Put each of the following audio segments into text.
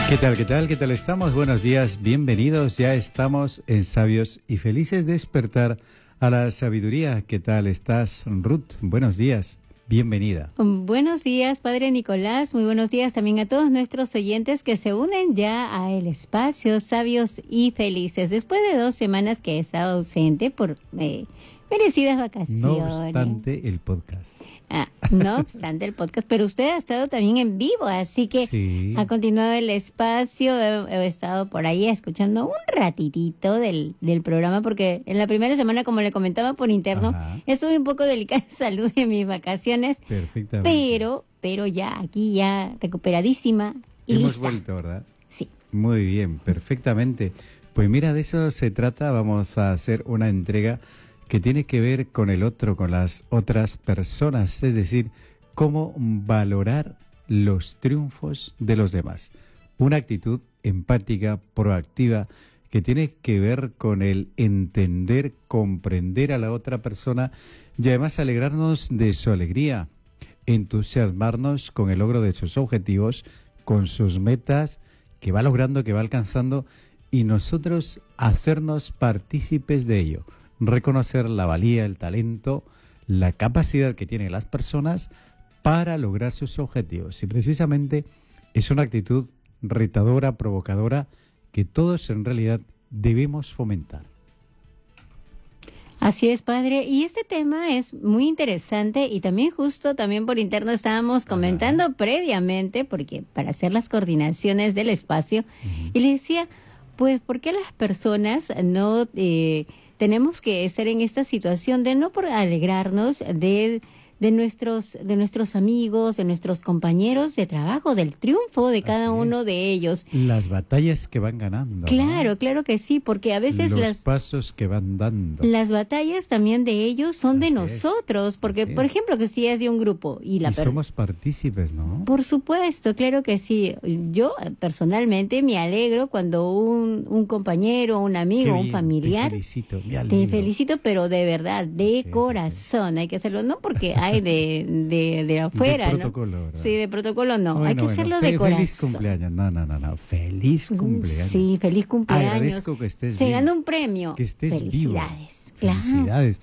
¿Qué tal? ¿Qué tal? ¿Qué tal estamos? Buenos días, bienvenidos. Ya estamos en Sabios y Felices de Despertar a la Sabiduría. ¿Qué tal estás, Ruth? Buenos días, bienvenida. Buenos días, Padre Nicolás. Muy buenos días también a todos nuestros oyentes que se unen ya a el espacio Sabios y Felices. Después de 2 semanas que he estado ausente por merecidas vacaciones. No obstante el podcast. No obstante el podcast, pero usted ha estado también en vivo, así que sí. Ha continuado el espacio. He estado por ahí escuchando un ratitito del programa, porque en la primera semana, como le comentaba por interno, estuve un poco delicada de salud en mis vacaciones. Perfectamente. Pero ya aquí ya recuperadísima y Hemos lista. vuelto, ¿verdad? Sí. Muy bien, perfectamente. Pues mira, de eso se trata. Vamos a hacer una entrega que tiene que ver con el otro, con las otras personas, es decir, cómo valorar los triunfos de los demás. Una actitud empática, proactiva, que tiene que ver con el entender, comprender a la otra persona y además alegrarnos de su alegría, entusiasmarnos con el logro de sus objetivos, con sus metas que va logrando, que va alcanzando, y nosotros hacernos partícipes de ello. Reconocer la valía, el talento, la capacidad que tienen las personas para lograr sus objetivos. Y precisamente es una actitud retadora, provocadora, que todos en realidad debemos fomentar. Así es, Padre. Y este tema es muy interesante y también también por interno estábamos comentando previamente, porque para hacer las coordinaciones del espacio, y le decía, pues, ¿por qué las personas no tenemos que estar en esta situación de no por alegrarnos de nuestros amigos, de nuestros compañeros de trabajo, del triunfo de cada uno de ellos? Las batallas que van ganando. Claro, ¿no? Claro que sí, porque a veces los pasos que van dando. Las batallas también de ellos son de nosotros, porque, por ejemplo, que si es de un grupo y somos partícipes, ¿no? Por supuesto, claro que sí. Yo personalmente me alegro cuando un compañero, un amigo, un familiar. Te felicito, pero de verdad, de corazón. Hay que hacerlo, no porque hay de afuera, de protocolo, ¿no? ¿verdad? Sí, de protocolo no. Hay que hacerlo de corazón. Feliz cumpleaños. No. Feliz cumpleaños. Sí, feliz cumpleaños. Agradezco que estés Se gana un premio. Que estés Felicidades. Vivo. Felicidades.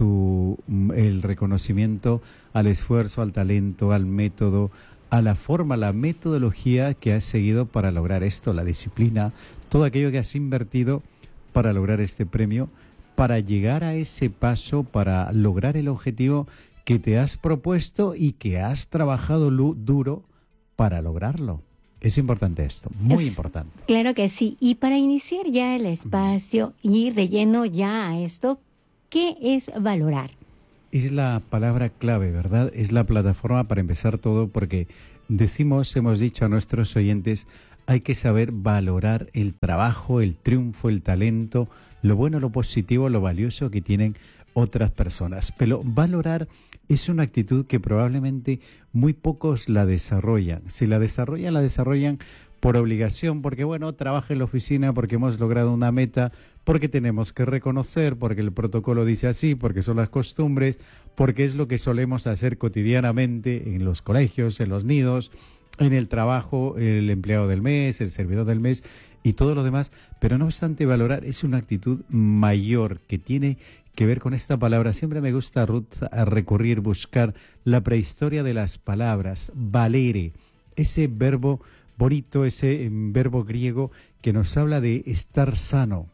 El reconocimiento al esfuerzo, al talento, al método, a la forma, la metodología que has seguido para lograr esto, la disciplina, todo aquello que has invertido para lograr este premio, para llegar a ese paso, para lograr el objetivo que te has propuesto y que has trabajado duro para lograrlo. Es importante esto, muy importante. Claro que sí. Y para iniciar ya el espacio, ir de lleno ya a esto, ¿qué es valorar? Es la palabra clave, ¿verdad? Es la plataforma para empezar todo, porque hemos dicho a nuestros oyentes, hay que saber valorar el trabajo, el triunfo, el talento, lo bueno, lo positivo, lo valioso que tienen otras personas. Pero valorar es una actitud que probablemente muy pocos la desarrollan. Si la desarrollan por obligación, porque trabaja en la oficina, porque hemos logrado una meta, porque tenemos que reconocer, porque el protocolo dice así, porque son las costumbres, porque es lo que solemos hacer cotidianamente en los colegios, en los nidos, en el trabajo, el empleado del mes, el servidor del mes y todo lo demás. Pero no obstante, valorar es una actitud mayor que tiene que ver con esta palabra. Siempre me gusta, Ruth, buscar la prehistoria de las palabras, valere, ese verbo bonito, ese verbo griego que nos habla de estar sano,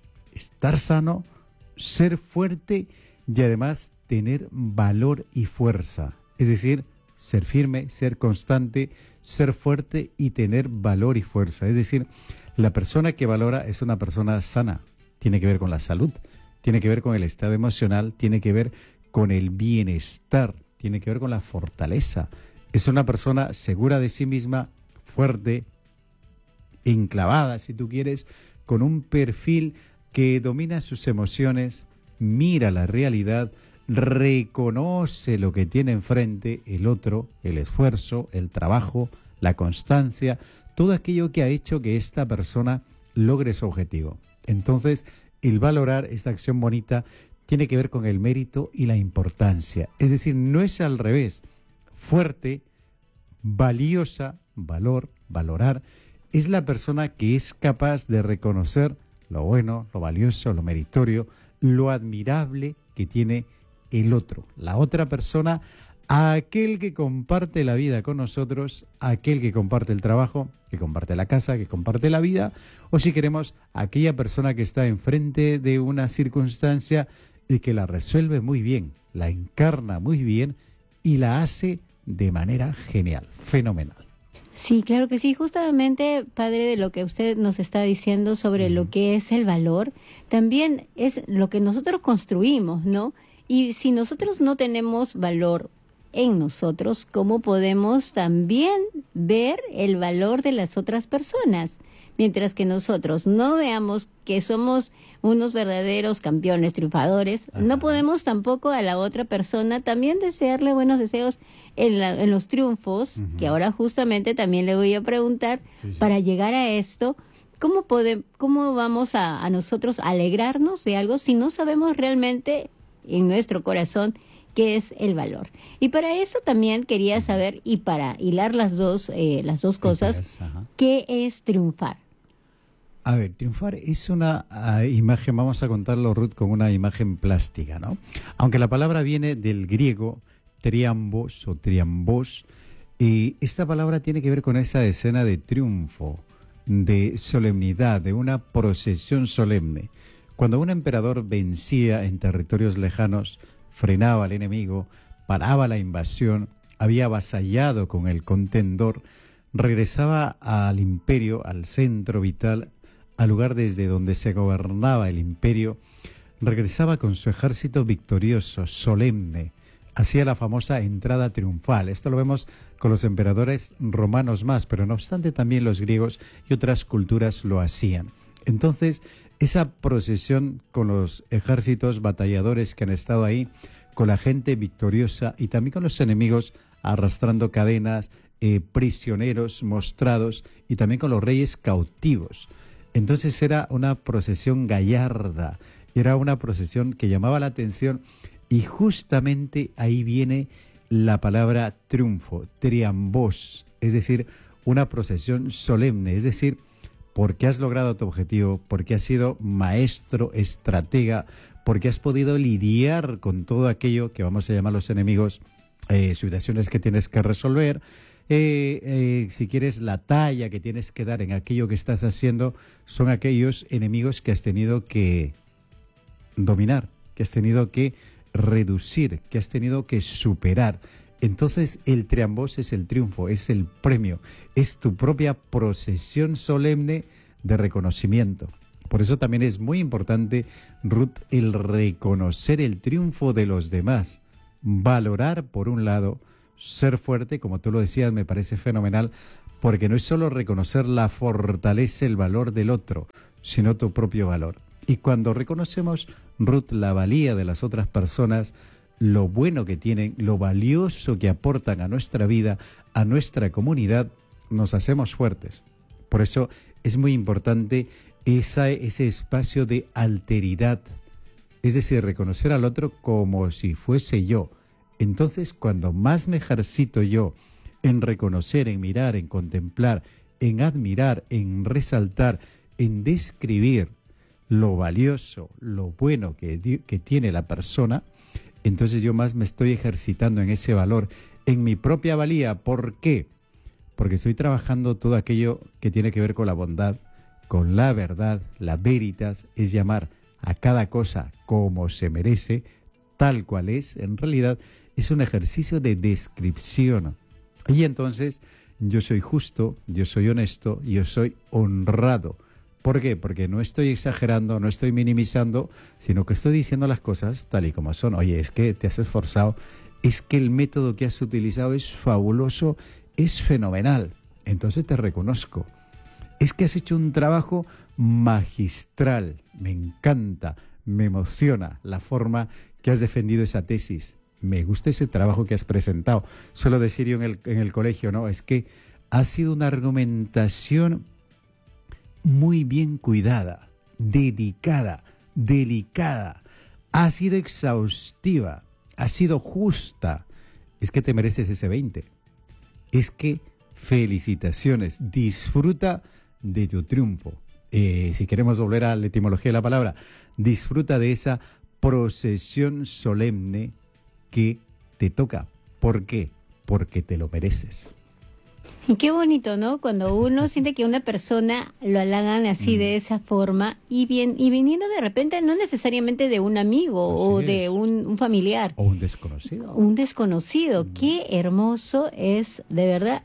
ser fuerte y además tener valor y fuerza. Es decir, ser firme, ser constante, ser fuerte y tener valor y fuerza. Es decir, la persona que valora es una persona sana. Tiene que ver con la salud, tiene que ver con el estado emocional, tiene que ver con el bienestar, tiene que ver con la fortaleza. Es una persona segura de sí misma, fuerte, enclavada, si tú quieres, con un perfil que domina sus emociones, mira la realidad, reconoce lo que tiene enfrente el otro, el esfuerzo, el trabajo, la constancia, todo aquello que ha hecho que esta persona logre su objetivo. Entonces, el valorar esta acción bonita tiene que ver con el mérito y la importancia. Es decir, no es al revés. Fuerte, valiosa, valorar, es la persona que es capaz de reconocer lo bueno, lo valioso, lo meritorio, lo admirable que tiene el otro, la otra persona, aquel que comparte la vida con nosotros, aquel que comparte el trabajo, que comparte la casa, que comparte la vida, o si queremos, aquella persona que está enfrente de una circunstancia y que la resuelve muy bien, la encarna muy bien y la hace de manera genial, fenomenal. Sí, claro que sí. Justamente, padre, de lo que usted nos está diciendo sobre lo que es el valor, también es lo que nosotros construimos, ¿no? Y si nosotros no tenemos valor en nosotros, ¿cómo podemos también ver el valor de las otras personas? Mientras que nosotros no veamos que somos unos verdaderos campeones, triunfadores, no podemos tampoco a la otra persona también desearle buenos deseos en los triunfos, que ahora justamente también le voy a preguntar, para llegar a esto, ¿cómo vamos a nosotros alegrarnos de algo si no sabemos realmente en nuestro corazón qué es el valor? Y para eso también quería saber, y para hilar las dos cosas, ¿qué es triunfar? A ver, triunfar es una imagen, vamos a contarlo, Ruth, con una imagen plástica, ¿no? Aunque la palabra viene del griego triambos o triambos, y esta palabra tiene que ver con esa escena de triunfo, de solemnidad, de una procesión solemne. Cuando un emperador vencía en territorios lejanos, frenaba al enemigo, paraba la invasión, había avasallado con el contendor, regresaba al imperio, al centro vital, al lugar desde donde se gobernaba el imperio, regresaba con su ejército victorioso, solemne, hacía la famosa entrada triunfal. Esto lo vemos con los emperadores romanos más, pero no obstante también los griegos y otras culturas lo hacían. Entonces, esa procesión con los ejércitos batalladores que han estado ahí, con la gente victoriosa y también con los enemigos arrastrando cadenas, prisioneros mostrados y también con los reyes cautivos. Entonces era una procesión gallarda, era una procesión que llamaba la atención y justamente ahí viene la palabra triunfo, triambos, es decir, una procesión solemne, es decir, porque has logrado tu objetivo, porque has sido maestro, estratega, porque has podido lidiar con todo aquello que vamos a llamar los enemigos, situaciones que tienes que resolver, si quieres la talla que tienes que dar en aquello que estás haciendo, son aquellos enemigos que has tenido que dominar, que has tenido que reducir, que has tenido que superar. Entonces el triambos es el triunfo, es el premio, es tu propia procesión solemne de reconocimiento. Por eso también es muy importante, Ruth, el reconocer el triunfo de los demás, valorar por un lado, ser fuerte, como tú lo decías, me parece fenomenal, porque no es solo reconocer la fortaleza, el valor del otro, sino tu propio valor. Y cuando reconocemos, Ruth, la valía de las otras personas, lo bueno que tienen, lo valioso que aportan a nuestra vida, a nuestra comunidad, nos hacemos fuertes. Por eso es muy importante ese espacio de alteridad, es decir, reconocer al otro como si fuese yo. Entonces, cuando más me ejercito yo en reconocer, en mirar, en contemplar, en admirar, en resaltar, en describir lo valioso, lo bueno que tiene la persona, entonces yo más me estoy ejercitando en ese valor, en mi propia valía. ¿Por qué? Porque estoy trabajando todo aquello que tiene que ver con la bondad, con la verdad, la veritas, es llamar a cada cosa como se merece, tal cual es. En realidad es un ejercicio de descripción. Y entonces yo soy justo, yo soy honesto, yo soy honrado. ¿Por qué? Porque no estoy exagerando, no estoy minimizando, sino que estoy diciendo las cosas tal y como son. Oye, es que te has esforzado, es que el método que has utilizado es fabuloso, es fenomenal. Entonces te reconozco. Es que has hecho un trabajo magistral, me encanta, me emociona la forma que has defendido esa tesis. Me gusta ese trabajo que has presentado. Suelo decir yo en el colegio, ¿no? Es que ha sido una argumentación muy bien cuidada, dedicada, delicada. Ha sido exhaustiva, ha sido justa. Es que te mereces ese 20. Es que felicitaciones. Disfruta de tu triunfo. Si queremos volver a la etimología de la palabra, disfruta de esa procesión solemne que te toca. ¿Por qué? Porque te lo mereces. Y qué bonito, ¿no? Cuando uno siente que una persona lo halagan así de esa forma y viniendo de repente no necesariamente de un amigo o de un familiar. O un desconocido. Un desconocido. Qué hermoso es, de verdad.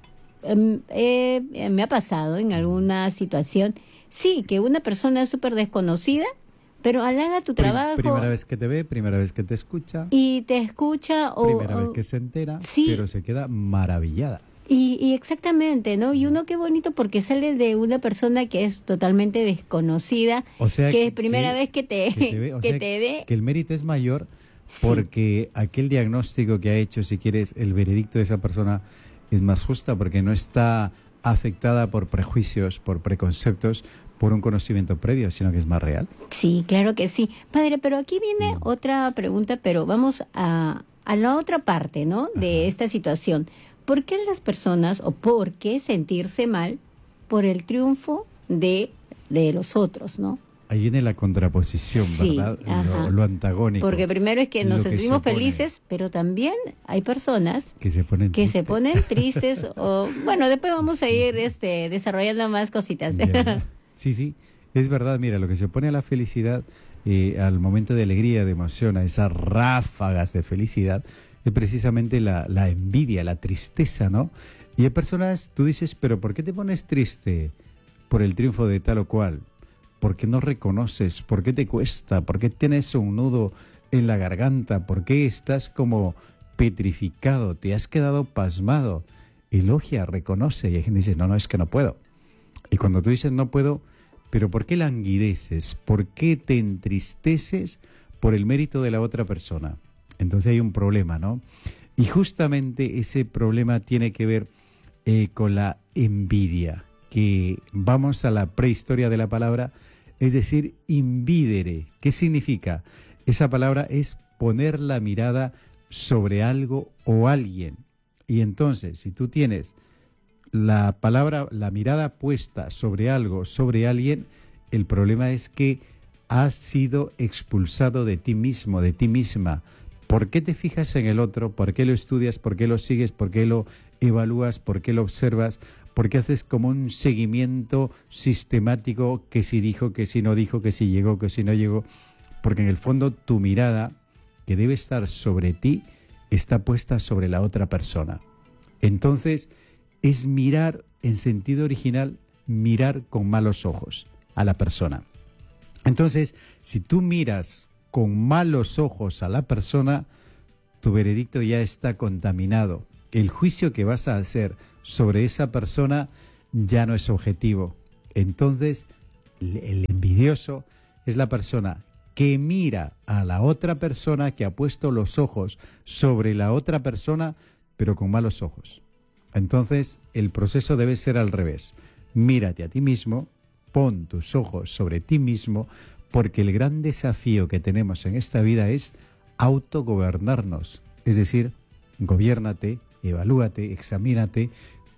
Me ha pasado en alguna situación, sí, que una persona es súper desconocida, pero halaga tu trabajo. Primera vez que te ve, primera vez que te escucha. Y te escucha Primera vez que se entera, sí. Pero se queda maravillada. Y exactamente, ¿no? Y uno qué bonito porque sale de una persona que es totalmente desconocida, o sea, que es primera vez que te ve. Que el mérito es mayor porque aquel diagnóstico que ha hecho, si quieres, el veredicto de esa persona es más justa porque no está afectada por prejuicios, por preconceptos, por un conocimiento previo, sino que es más real. Sí, claro que sí. Padre, pero aquí viene otra pregunta, pero vamos a la otra parte, ¿no? De esta situación. ¿Por qué las personas o por qué sentirse mal por el triunfo de los otros, ¿no? Ahí viene la contraposición, ¿verdad? Lo antagónico. Porque primero es que nos sentimos felices, pero también hay personas que se ponen tristes. O bueno, después vamos a ir desarrollando más cositas. Sí, es verdad. Mira, lo que se opone a la felicidad, al momento de alegría, de emoción, a esas ráfagas de felicidad, es precisamente la envidia, la tristeza, ¿no? Y hay personas, tú dices, pero ¿por qué te pones triste por el triunfo de tal o cual? ¿Por qué no reconoces? ¿Por qué te cuesta? ¿Por qué tienes un nudo en la garganta? ¿Por qué estás como petrificado? ¿Te has quedado pasmado? Elogia, reconoce. Y hay gente que dice, no, es que no puedo. Y cuando tú dices no puedo, ¿pero por qué languideces? ¿Por qué te entristeces por el mérito de la otra persona? Entonces hay un problema, ¿no? Y justamente ese problema tiene que ver con la envidia, que vamos a la prehistoria de la palabra, es decir, invidere. ¿Qué significa? Esa palabra es poner la mirada sobre algo o alguien. Y entonces, si tú tienes la mirada puesta sobre algo, sobre alguien, el problema es que has sido expulsado de ti mismo, de ti misma. ¿Por qué te fijas en el otro? ¿Por qué lo estudias? ¿Por qué lo sigues? ¿Por qué lo evalúas? ¿Por qué lo observas? ¿Por qué haces como un seguimiento sistemático que si dijo, que si no dijo, que si llegó, que si no llegó? Porque en el fondo tu mirada, que debe estar sobre ti, está puesta sobre la otra persona. Entonces, es mirar, en sentido original, mirar con malos ojos a la persona. Entonces, si tú miras con malos ojos a la persona, tu veredicto ya está contaminado. El juicio que vas a hacer sobre esa persona ya no es objetivo. Entonces, el envidioso es la persona que mira a la otra persona, que ha puesto los ojos sobre la otra persona, pero con malos ojos. Entonces, el proceso debe ser al revés. Mírate a ti mismo, pon tus ojos sobre ti mismo, porque el gran desafío que tenemos en esta vida es autogobernarnos. Es decir, gobiérnate, evalúate, examínate,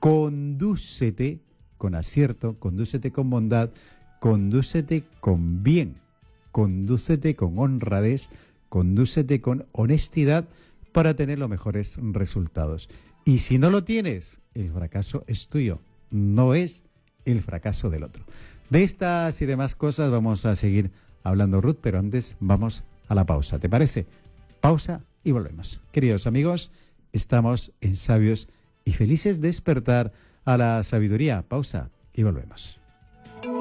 condúcete con acierto, condúcete con bondad, condúcete con bien, condúcete con honradez, condúcete con honestidad para tener los mejores resultados. Y si no lo tienes, el fracaso es tuyo, no es el fracaso del otro. De estas y demás cosas vamos a seguir hablando, Ruth, pero antes vamos a la pausa. ¿Te parece? Pausa y volvemos. Queridos amigos, estamos en Sabios y Felices, despertar a la sabiduría. Pausa y volvemos.